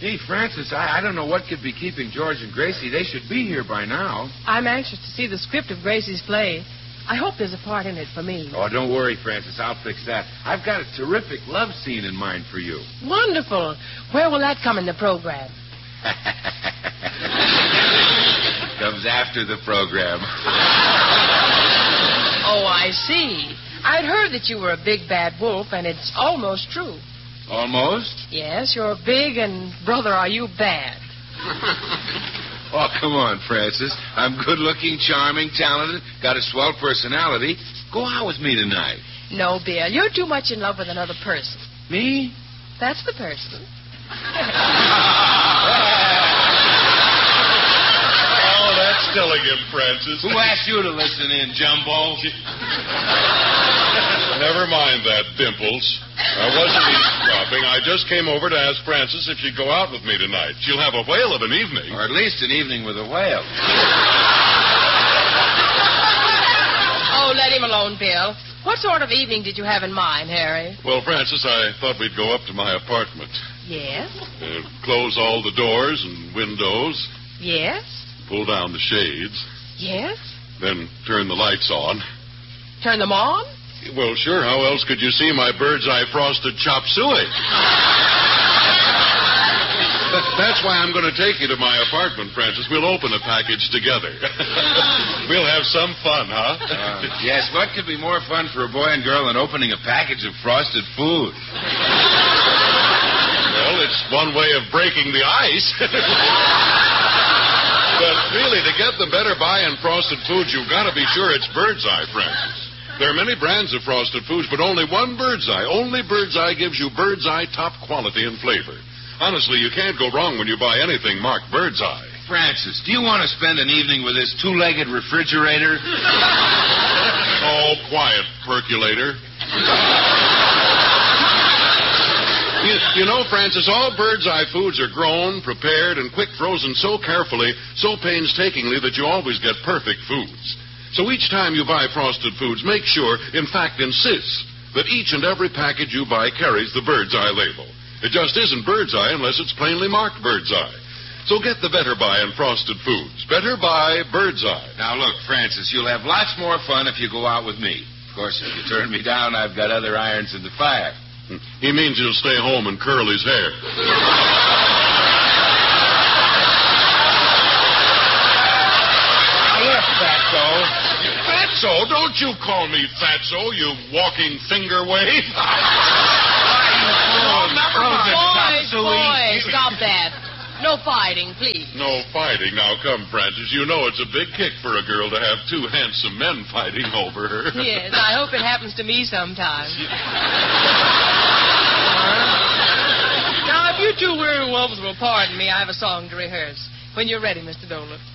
Hey, Francis, I don't know what could be keeping George and Gracie. They should be here by now. I'm anxious to see the script of Gracie's play. I hope there's a part in it for me. Oh, don't worry, Francis. I'll fix that. I've got a terrific love scene in mind for you. Wonderful. Where will that come in the program? Comes after the program. Oh, I see. I'd heard that you were a big bad wolf, and it's almost true. Almost? Yes, you're big, and brother, are you bad. Oh, come on, Francis. I'm good-looking, charming, talented, got a swell personality. Go out with me tonight. No, Bill, you're too much in love with another person. Me? That's the person. Oh, that's telling him, Francis. Who asked you to listen in, Jumbo? Never mind that, Dimples. I wasn't eavesdropping. I just came over to ask Francis if she'd go out with me tonight. She'll have a whale of an evening. Or at least an evening with a whale. Oh, let him alone, Bill. What sort of evening did you have in mind, Harry? Well, Francis, I thought we'd go up to my apartment. Yes? Close all the doors and windows. Yes? Pull down the shades. Yes? Then turn the lights on. Turn them on? Well, sure. How else could you see my bird's eye frosted chop suey? That's why I'm going to take you to my apartment, Francis. We'll open a package together. We'll have some fun, huh? Yes, what could be more fun for a boy and girl than opening a package of frosted food? Well, it's one way of breaking the ice. But really, to get the better buy in frosted foods, you've got to be sure it's Bird's Eye, Francis. There are many brands of frosted foods, but only one Bird's Eye. Only Bird's Eye gives you Bird's Eye top quality and flavor. Honestly, you can't go wrong when you buy anything marked Bird's Eye. Francis, do you want to spend an evening with this two-legged refrigerator? Oh, quiet, percolator. You know, Francis, all Bird's Eye foods are grown, prepared, and quick frozen so carefully, so painstakingly that you always get perfect foods. So each time you buy frosted foods, make sure, in fact insist, that each and every package you buy carries the Bird's Eye label. It just isn't Bird's Eye unless it's plainly marked Bird's Eye. So get the Better Buy in frosted foods. Better Buy Bird's Eye. Now, look, Francis, you'll have lots more fun if you go out with me. Of course, if you turn me down, I've got other irons in the fire. He means he'll stay home and curl his hair. Now, look, Fatso. Fatso? Don't you call me Fatso, you walking finger wave. Boy, stop that. No fighting, please. No fighting. Now, come, Francis. You know it's a big kick for a girl to have two handsome men fighting over her. Yes, I hope it happens to me sometime. Now, if you two weary wolves will pardon me, I have a song to rehearse. When you're ready, Mr. Dolan.